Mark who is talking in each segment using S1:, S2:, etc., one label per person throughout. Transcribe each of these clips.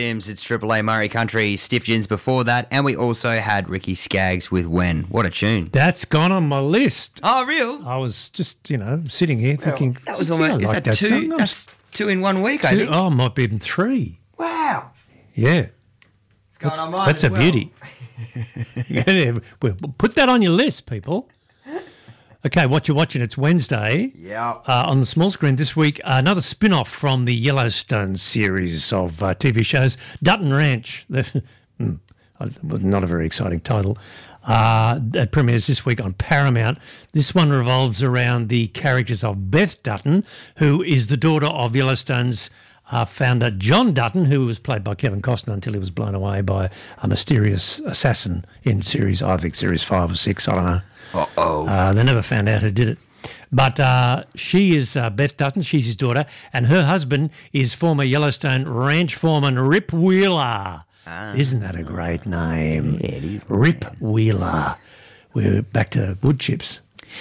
S1: Sims, it's Triple A Murray Country, Stiff Gins before that, and we also had Ricky Skaggs with When. What a tune.
S2: That's gone on my list.
S1: Oh, real?
S2: I was just, sitting here thinking,
S1: that was almost,
S2: I like that song.
S1: that's 2 in 1 week, I think.
S2: Oh, might be even 3.
S1: Wow.
S2: Yeah.
S1: It's going on mine
S2: That's
S1: as
S2: a
S1: well.
S2: beauty. Yeah, well, put that on your list, people. Okay, what you're watching, it's Wednesday.
S1: Yeah.
S2: On the small screen this week, another spin-off from the Yellowstone series of TV shows, Dutton Ranch. Not a very exciting title. That premieres this week on Paramount. This one revolves around the characters of Beth Dutton, who is the daughter of Yellowstone's founder John Dutton, who was played by Kevin Costner until he was blown away by a mysterious assassin in series 5 or 6, I don't know.
S1: Uh-oh.
S2: They never found out who did it. But she is Beth Dutton, she's his daughter, and her husband is former Yellowstone ranch foreman Rip Wheeler. Isn't that a great name?
S1: Yeah, it is.
S2: Rip Wheeler. We're back to wood chips.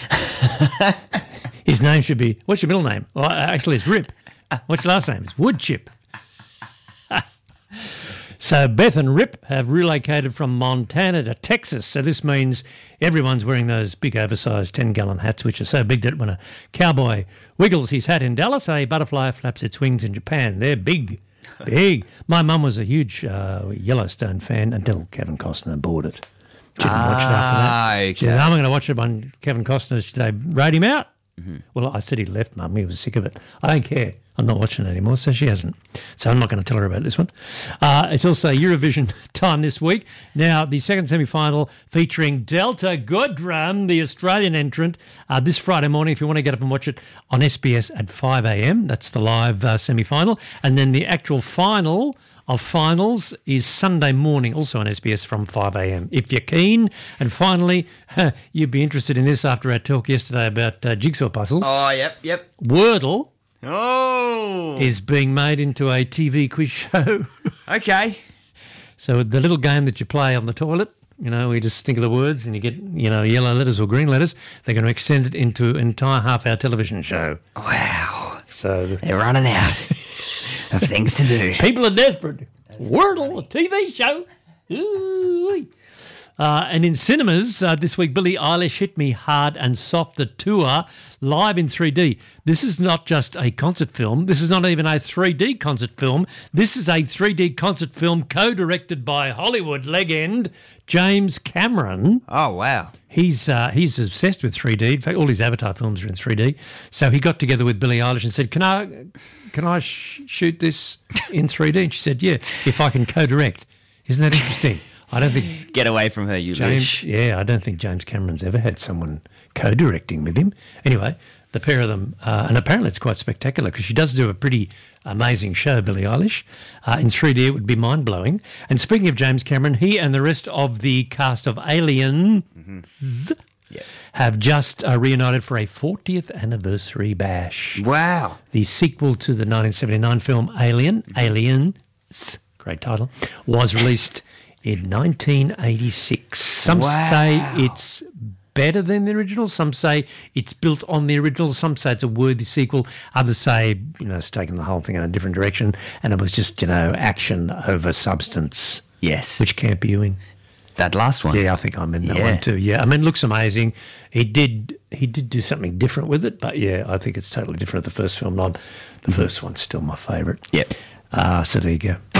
S2: His name should be, what's your middle name? Well, actually, it's Rip. What's your last name? It's Wood Chip. So Beth and Rip have relocated from Montana to Texas. So this means everyone's wearing those big oversized 10-gallon hats, which are so big that when a cowboy wiggles his hat in Dallas, a butterfly flaps its wings in Japan. They're big, big. My mum was a huge Yellowstone fan until Kevin Costner bought it. She didn't watch it after that.
S1: Okay.
S2: She said, I'm going to watch it on Kevin Costner. They wrote him out. Mm-hmm. Well, I said he left, Mum. He was sick of it. I don't care. I'm not watching it anymore, so she hasn't. So I'm not going to tell her about this one. It's also Eurovision time this week. Now, the second semi-final featuring Delta Goodrum, the Australian entrant, this Friday morning, if you want to get up and watch it on SBS at 5 a.m. That's the live semi-final. And then the actual final of finals is Sunday morning, also on SBS from 5 a.m. if you're keen. And finally, you'd be interested in this after our talk yesterday about jigsaw puzzles.
S1: Oh, yep.
S2: Wordle
S1: is
S2: being made into a TV quiz show.
S1: Okay.
S2: So the little game that you play on the toilet, we just think of the words and you get, yellow letters or green letters. They're going to extend it into an entire half-hour television show.
S1: Wow.
S2: So
S1: they're running out of things to do.
S2: People are desperate. Wordle, a TV show. Ooh. And in cinemas this week, Billie Eilish hit me hard and soft, the tour, live in 3D. This is not just a concert film. This is not even a 3D concert film. This is a 3D concert film co-directed by Hollywood legend James Cameron.
S1: Oh, wow.
S2: He's obsessed with 3D. In fact, all his Avatar films are in 3D. So he got together with Billie Eilish and said, can I shoot this in 3D? And she said, yeah, if I can co-direct. Isn't that interesting? I don't think...
S1: Get away from her, you
S2: James. Yeah, I don't think James Cameron's ever had someone co-directing with him. Anyway, the pair of them, and apparently it's quite spectacular because she does do a pretty amazing show, Billie Eilish. In 3D, it would be mind-blowing. And speaking of James Cameron, he and the rest of the cast of Alien have just reunited for a 40th anniversary bash.
S1: Wow.
S2: The sequel to the 1979 film Alien, Aliens, great title, was released in 1986. Some say it's better than the original. Some say it's built on the original. Some say it's a worthy sequel. Others say, it's taken the whole thing in a different direction and it was just, action over substance.
S1: Yes.
S2: Which camp are you in?
S1: That last one.
S2: Yeah, I think I'm in that one too. Yeah, it looks amazing. He did do something different with it, but yeah, I think it's totally different. The first film, not the first one's still my favourite.
S1: Yep.
S2: So there you go.